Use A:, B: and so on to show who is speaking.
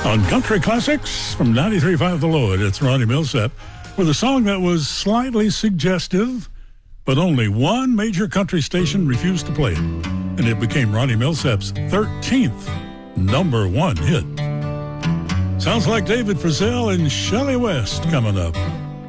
A: On Country Classics from 93.5 The Lloyd, it's Ronnie Milsap with a song that was slightly suggestive, but only one major country station refused to play it, and it became Ronnie Milsap's 13th number one hit. Sounds like David Frizzell and Shelley West coming up.